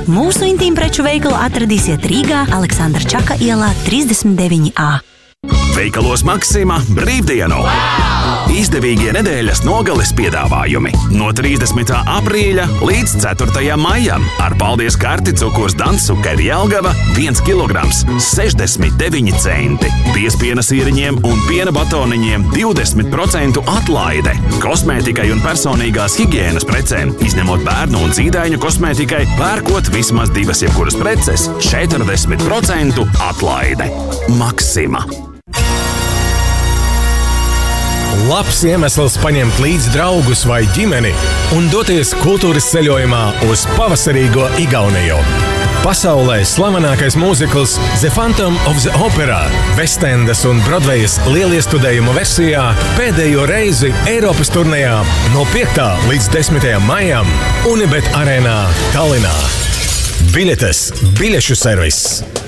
Mūsu intīmpreču veikalu atradīsiet Rīgā, Aleksandra Čaka ielā 39A. Veikalos Maxima brīvdienu! Izdevīgie nedēļas nogales piedāvājumi no 30. aprīļa līdz 4. maijam ar paldies karti cukurs Dansukeri Jelgava 1 kilograms 69 centi. Piespiena sīriņiem un piena batoniņiem 20% atlaide. Kosmētikai un personīgās higienas precēm, izņemot bērnu un zīdaiņu kosmētikai, pērkot vismaz 2 jebkuras preces 40% atlaide. Maxima. Labs iemesls paņemt līdzi draugus vai ģimeni un doties kultūras ceļojumā uz pavasarīgo Igauniju. Pasaulē slavenākais mūzikls The Phantom of the Opera, Vestendas un Brodvejas lieliestudējuma versijā pēdējo reizi Eiropas turnejā no 5. līdz 10. maijam Unibet arēnā Tallinā. Biļetes, biļešu servis.